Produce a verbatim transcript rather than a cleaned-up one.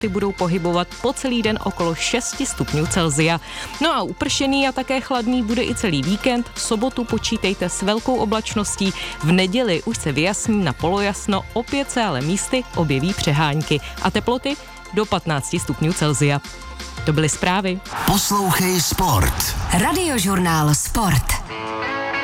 ty budou pohybovat po celý den okolo šest stupňů Celsia. No a upršený a také chladný bude i celý víkend. V sobotu počítejte s velkou oblačností. V neděli už se vyjasní na polojasno, opět se ale místy objeví přehánky. A teploty do patnáct stupňů Celsia. To byly zprávy. Poslouchej Sport. Radiožurnál Sport.